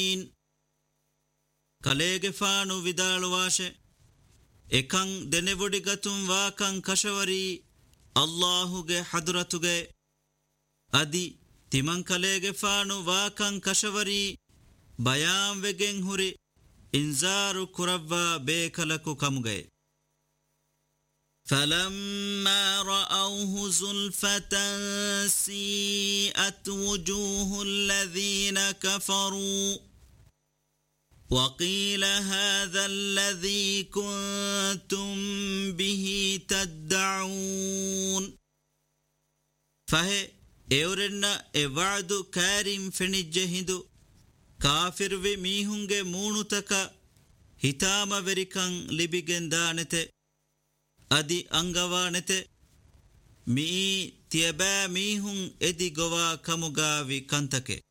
ಕಲೆಗೆ ಫಾನು ವಿದಾಳುವಾಶೆ ಎಕಂ ದೆನೆವೊಡಿಗತುಂ ವಾಕಂ ಕಶವರಿ ಅಲ್ಲಾಹುಗೆ ಹದುರತುಗೆ ಅದಿ ತಿಮಂ ಕಲೆಗೆ ಫಾನು ವಾಕಂ ಕಶವರಿ ಬಯಾಂ ವೆಗೆಂ ಹುರಿ ಇಂಜಾರು ಕುರವ್ವ ಬೇಕಲಕು ಕಮುಗೆ فلما رأوه زلفة سيئت وجوه الذين كفروا وقيل هذا الذي كنتم به تدعون فهي اورنا وعد كريم فنجهدو كافر وي ميهunge مونتك hitama verikan libigen danete adi angawanete mi tiaba mihun edi gowa kamugavi kantake